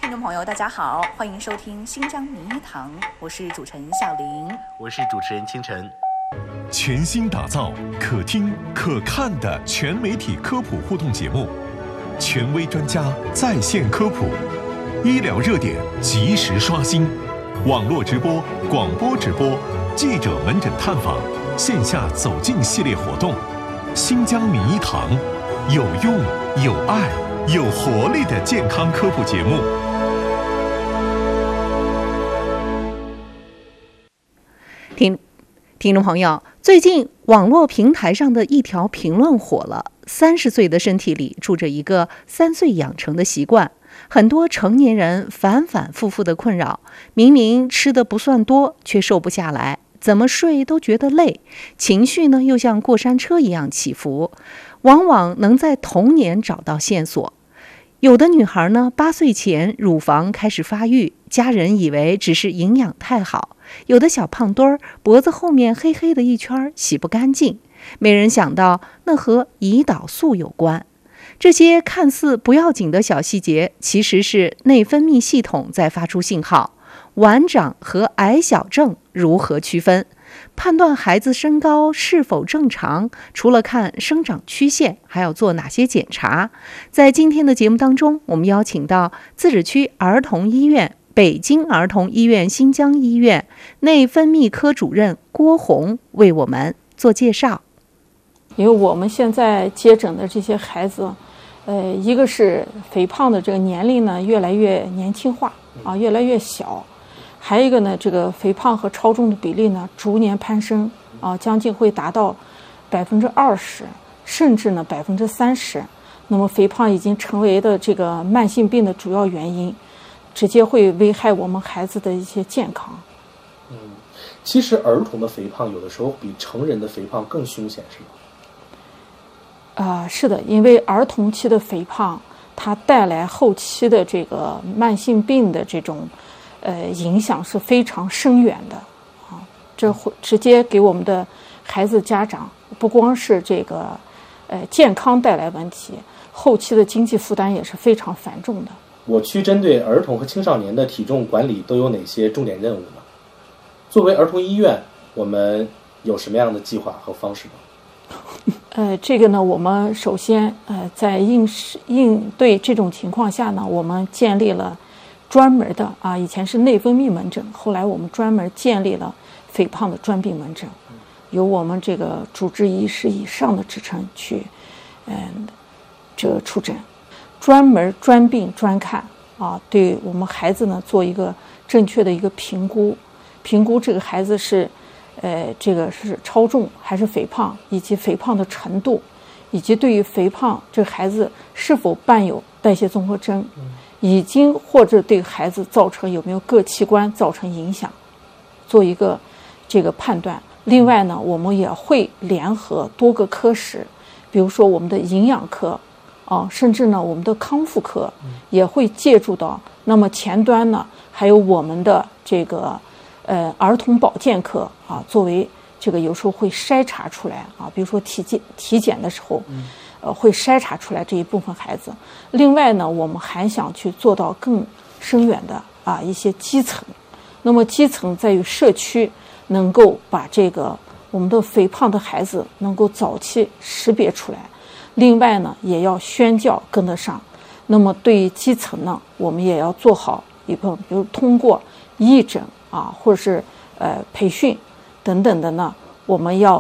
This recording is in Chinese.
听众朋友，大家好，欢迎收听新疆名医堂，我是主持人小玲， 我是主持人清晨。 全新打造可听可看的全媒体科普互动节目，权威专家在线科普，医疗热点及时刷新，网络直播、广播直播，记者门诊探访，线下走进系列活动。新疆名医堂，有用、有爱、有活力的健康科普节目。 听众朋友，最近网络平台上的一条评论火了：30岁的身体里住着一个3岁养成的习惯，很多成年人反反复复的困扰，明明吃的不算多，却瘦不下来，怎么睡都觉得累，情绪呢又像过山车一样起伏，往往能在童年找到线索。有的女孩呢，8岁前乳房开始发育，家人以为只是营养太好；有的小胖墩儿脖子后面黑黑的一圈洗不干净，没人想到那和胰岛素有关。这些看似不要紧的小细节，其实是内分泌系统在发出信号。晚长和矮小症如何区分？判断孩子身高是否正常，除了看生长曲线，还要做哪些检查？在今天的节目当中，我们邀请到自治区儿童医院、北京儿童医院新疆医院内分泌科主任郭红为我们做介绍。 因为我们现在接诊的这些孩子，一个是肥胖的这个年龄呢越来越年轻化啊，越来越小。还有一个呢，这个肥胖和超重的比例呢逐年攀升啊，将近会达到20%，甚至呢30%。那么肥胖已经成为了这个慢性病的主要原因，直接会危害我们孩子的一些健康。 其实儿童的肥胖有的时候比成人的肥胖更凶险，是吗？ 是的，因为儿童期的肥胖，它带来后期的这个慢性病的这种影响是非常深远的啊，这会直接给我们的孩子家长不光是这个健康带来问题，后期的经济负担也是非常繁重的。 我区针对儿童和青少年的体重管理都有哪些重点任务呢？作为儿童医院，我们有什么样的计划和方式呢？ 这个呢，我们首先在应对这种情况下呢，我们建立了专门的以前是内分泌门诊，后来我们专门建立了肥胖的专病门诊，由我们这个主治医师以上的职称去这个出诊，专门专病专看啊，对我们孩子呢做一个正确的一个评估这个孩子是这个是超重还是肥胖，以及肥胖的程度，以及对于肥胖这个孩子是否伴有代谢综合征，已经或者对孩子造成有没有各器官造成影响，做一个这个判断。另外呢，我们也会联合多个科室，比如说我们的营养科甚至呢我们的康复科也会借助到。那么前端呢还有我们的这个儿童保健科作为这个有时候会筛查出来比如说体检的时候会筛查出来这一部分孩子。另外呢，我们还想去做到更深远的一些基层。那么基层在于社区能够把这个我们的肥胖的孩子能够早期识别出来。另外呢，也要宣教跟得上。那么对于基层呢，我们也要做好一部分，比如通过义诊或者是培训等等的呢，我们要